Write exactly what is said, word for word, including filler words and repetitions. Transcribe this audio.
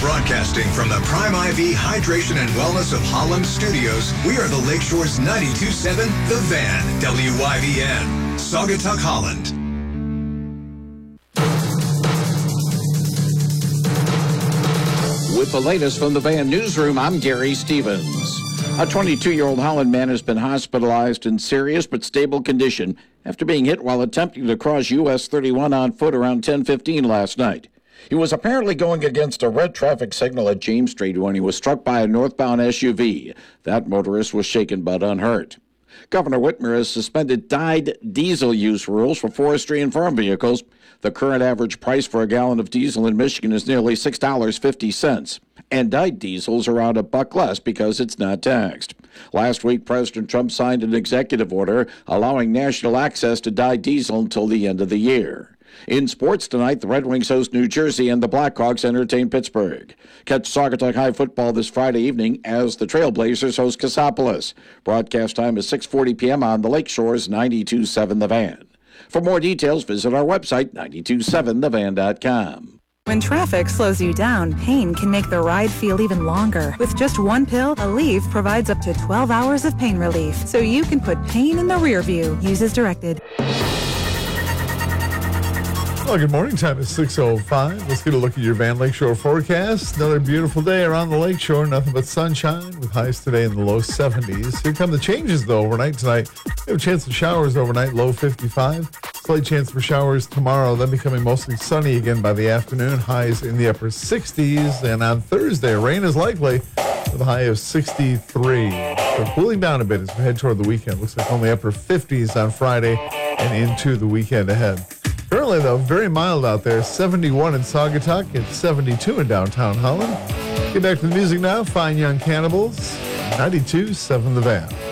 Broadcasting from the Prime I V Hydration and Wellness of Holland studios, we are the Lakeshore's ninety-two point seven The Van, W Y V N, Saugatuck, Holland. With the latest from the Van Newsroom, I'm Gary Stevens. A twenty-two-year-old Holland man has been hospitalized in serious but stable condition after being hit while attempting to cross U S thirty-one on foot around ten fifteen last night. He was apparently going against a red traffic signal at James Street when he was struck by a northbound S U V. That motorist was shaken but unhurt. Governor Whitmer has suspended dyed diesel use rules for forestry and farm vehicles. The current average price for a gallon of diesel in Michigan is nearly six dollars and fifty cents. And dyed diesel's around a buck less because it's not taxed. Last week, President Trump signed an executive order allowing national access to dyed diesel until the end of the year. In sports tonight, the Red Wings host New Jersey and the Blackhawks entertain Pittsburgh. Catch Saugatuck High football this Friday evening as the Trailblazers host Cassopolis. Broadcast time is six forty p.m. on the Lakeshore's ninety-two point seven The Van. For more details, visit our website, nine two seven the van dot com. When traffic slows you down, pain can make the ride feel even longer. With just one pill, Aleve provides up to twelve hours of pain relief, so you can put pain in the rear view. Use as directed. Well, good morning. Time is six oh five. Let's get a look at your Van Lakeshore forecast. Another beautiful day around the lakeshore. Nothing but sunshine with highs today in the low seventies. Here come the changes, though, overnight tonight. We have a chance of showers overnight, low fifty-five. Slight chance for showers tomorrow, then becoming mostly sunny again by the afternoon. Highs in the upper sixties. And on Thursday, rain is likely with a high of sixty-three. So cooling down a bit as we head toward the weekend. Looks like only upper fifties on Friday and into the weekend ahead. Currently, though, very mild out there. seventy-one in Saugatuck. It's seventy-two in downtown Holland. Get back to the music now. Fine Young Cannibals, ninety-two point seven The Van.